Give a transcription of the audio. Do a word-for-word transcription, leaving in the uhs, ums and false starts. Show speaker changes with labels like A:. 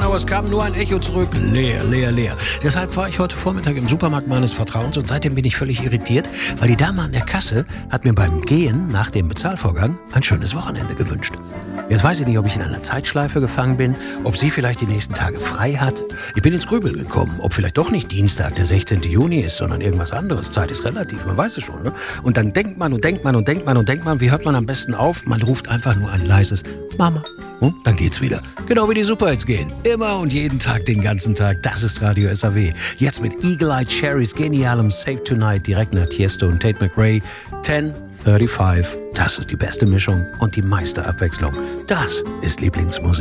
A: aber es kam nur ein Echo zurück. Leer, leer, leer. Deshalb war ich heute Vormittag im Supermarkt meines Vertrauens und seitdem bin ich völlig irritiert, weil die Dame an der Kasse hat mir beim Gehen nach dem Bezahlvorgang ein schönes Wochenende gewünscht. Jetzt weiß ich nicht, ob ich in einer Zeitschleife gefangen bin, ob sie vielleicht die nächsten Tage frei hat. Ich bin ins Grübeln gekommen, ob vielleicht doch nicht Dienstag, der sechzehnten Juni ist, sondern irgendwas anderes. Zeit ist relativ, man weiß es schon. Ne? Und dann denkt man und denkt man und denkt man und denkt man, wie hört man am besten auf? Man ruft einfach nur ein leises Mama. Und dann geht's wieder. Genau wie die Superhits gehen. Immer und jeden Tag, den ganzen Tag. Das ist Radio S A W. Jetzt mit Eagle Eye Cherries genialem Save Tonight direkt nach Tiesto und Tate McRae. zehn fünfunddreißig. Das ist die beste Mischung und die meiste Abwechslung. Das ist Lieblingsmusik.